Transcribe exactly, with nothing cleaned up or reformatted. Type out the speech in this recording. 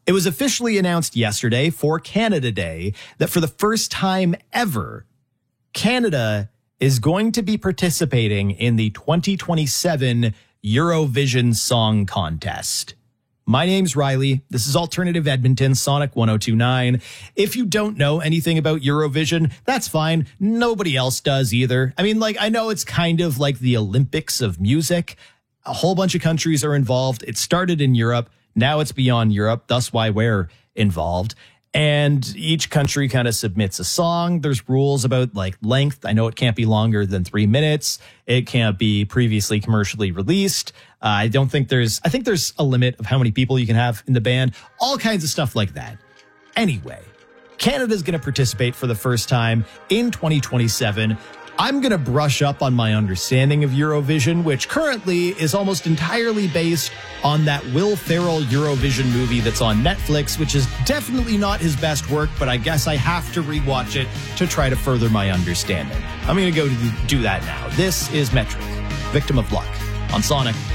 It was officially announced yesterday for Canada Day that for the first time ever, Canada is going to be participating in the twenty twenty-seven Eurovision Song Contest. My name's Riley. This is Alternative Edmonton, Sonic one oh two point nine. If you don't know anything about Eurovision, that's fine. Nobody else does either. I mean, like, I know it's kind of like the Olympics of music. A whole bunch of countries are involved. It started in Europe. Now it's beyond Europe. That's why we're involved. And each country kind of submits a song. There's rules about like length. I know it can't be longer than three minutes. It can't be previously commercially released. Uh, I don't think there's, I think there's a limit of how many people you can have in the band. All kinds of stuff like that. Anyway, Canada's going to participate for the first time in twenty twenty-seven. I'm going to brush up on my understanding of Eurovision, which currently is almost entirely based on that Will Ferrell Eurovision movie that's on Netflix, which is definitely not his best work, but I guess I have to rewatch it to try to further my understanding. I'm going to go do that now. This is Metric, Victim of Luck, on Sonic